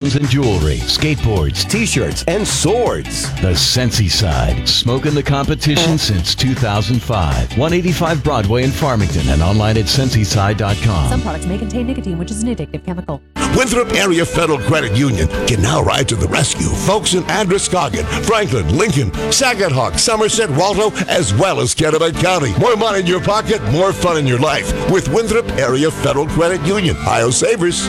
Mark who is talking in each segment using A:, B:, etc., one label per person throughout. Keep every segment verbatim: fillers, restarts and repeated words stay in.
A: phones and jewelry, skateboards,
B: T-shirts, and swords.
A: The Sensi Side, smoking the competition since two thousand five. one eighty-five Broadway in Farmington and online at sensi side dot com.
C: Some products may contain nicotine, which is an addictive chemical.
D: Winthrop Area Federal Credit Union can now ride to the rescue. Folks in Androscoggin, Franklin, Lincoln, Saginaw, Somerset, Waldo, as well as Kennebec County. More money in your pocket, more fun in your life with Winthrop Area Federal Credit Union. Ohio Savers.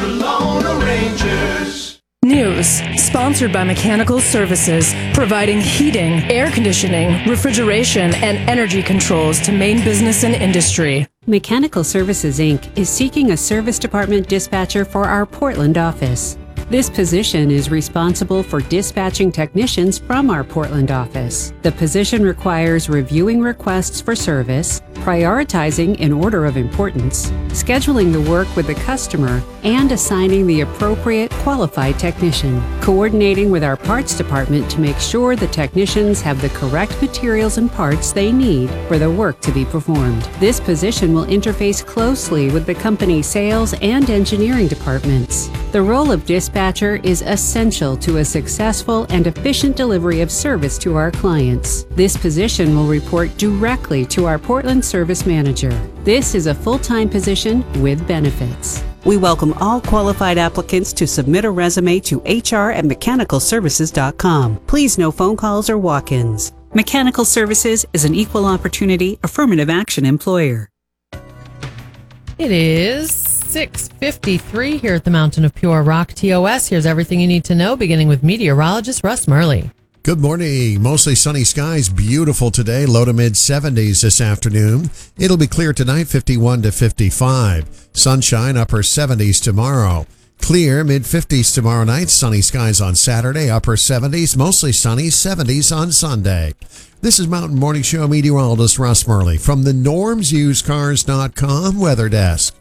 E: News, sponsored by Mechanical Services, providing heating, air conditioning, refrigeration, and energy controls to Maine business and industry.
F: Mechanical Services, Incorporated is seeking a service department dispatcher for our Portland office. This position is responsible for dispatching technicians from our Portland office. The position requires reviewing requests for service, prioritizing in order of importance, scheduling the work with the customer, and assigning the appropriate qualified technician, coordinating with our parts department to make sure the technicians have the correct materials and parts they need for the work to be performed. This position will interface closely with the company's sales and engineering departments. The role of dispatcher is essential to a successful and efficient delivery of service to our clients. This position will report directly to our Portland Service Manager. This is a full-time position with benefits.
G: We welcome all qualified applicants to submit a resume to h r at mechanical services dot com. Please no phone calls or walk-ins. Mechanical Services is an equal opportunity affirmative action employer.
H: It is six fifty-three here at the Mountain of Pure Rock T O S. Here's everything you need to know, beginning with meteorologist Russ Murley.
I: Good morning. Mostly sunny skies. Beautiful today. Low to mid seventies this afternoon. It'll be clear tonight, fifty-one to fifty-five. Sunshine, upper seventies tomorrow. Clear, mid fifties tomorrow night. Sunny skies on Saturday, upper seventies. Mostly sunny, seventies on Sunday. This is Mountain Morning Show meteorologist Russ Murley from the norms used cars dot com weather desk.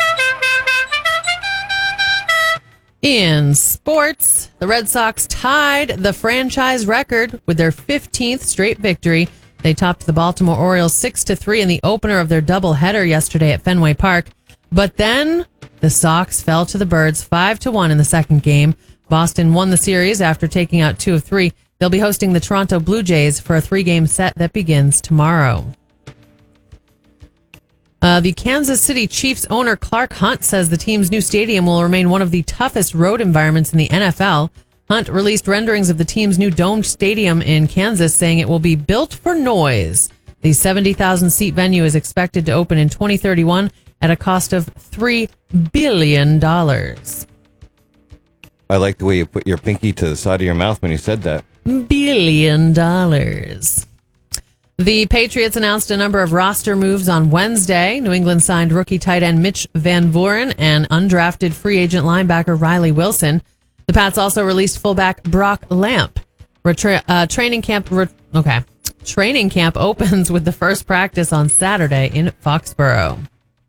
H: In sports, the Red Sox tied the franchise record with their fifteenth straight victory. They topped the Baltimore Orioles six to three in the opener of their doubleheader yesterday at Fenway Park. But then the Sox fell to the Birds five to one in the second game. Boston won the series after taking out two of three. They'll be hosting the Toronto Blue Jays for a three-game set that begins tomorrow. Uh, the Kansas City Chiefs owner Clark Hunt says the team's new stadium will remain one of the toughest road environments in the N F L. Hunt released renderings of the team's new domed stadium in Kansas, saying it will be built for noise. The seventy thousand seat venue is expected to open in twenty thirty-one at a cost of three billion dollars.
B: I like the way you put your pinky to the side of your mouth when you said that.
H: Billion dollars. The Patriots announced a number of roster moves on Wednesday. New England signed rookie tight end Mitch Van Vuren and undrafted free agent linebacker Riley Wilson. The Pats also released fullback Brock Lamp. Retra- uh, training camp, re- okay, training camp opens with the first practice on Saturday in Foxborough.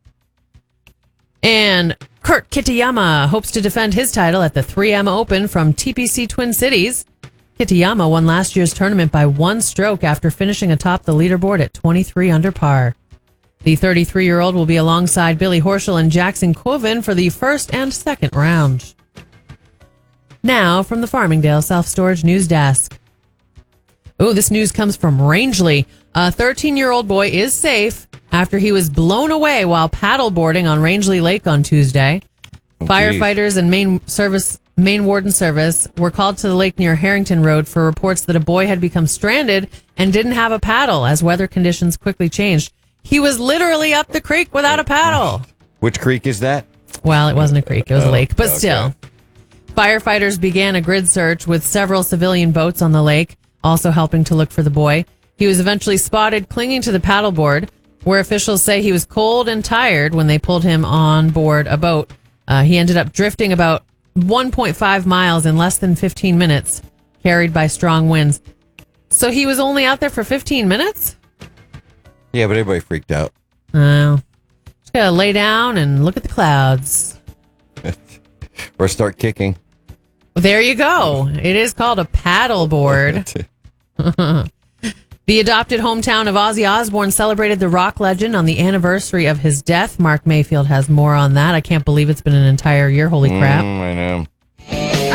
H: And Kurt Kitayama hopes to defend his title at the three M Open from T P C Twin Cities. Kitayama won last year's tournament by one stroke after finishing atop the leaderboard at twenty-three under par. The thirty-three-year-old will be alongside Billy Horschel and Jackson Quoven for the first and second round. Now from the Farmingdale Self-Storage News Desk. Oh, this news comes from Rangeley. A thirteen-year-old boy is safe after he was blown away while paddleboarding on Rangeley Lake on Tuesday.
B: Oh,
H: Firefighters and Maine Service Maine Warden Service were called to the lake near Harrington Road for reports that a boy had become stranded and didn't have a paddle as weather conditions quickly changed. He was literally up the creek without a paddle.
B: Which creek is that?
H: Well, it wasn't a creek. It was
B: oh,
H: a lake, but
B: okay.
H: still. Firefighters began a grid search with several civilian boats on the lake, also helping to look for the boy. He was eventually spotted clinging to the paddleboard, where officials say he was cold and tired when they pulled him on board a boat. Uh, he ended up drifting about one point five miles in less than fifteen minutes, carried by strong winds. So he was only out there for fifteen minutes?
B: Yeah, but everybody freaked out.
H: Oh. Just gotta lay down and look at the clouds.
B: Or start kicking.
H: There you go. It is called a paddleboard. The adopted hometown of Ozzy Osbourne celebrated the rock legend on the anniversary of his death. Mark Mayfield has more on that. I can't believe it's been an entire year. Holy crap.
B: Mm, I know.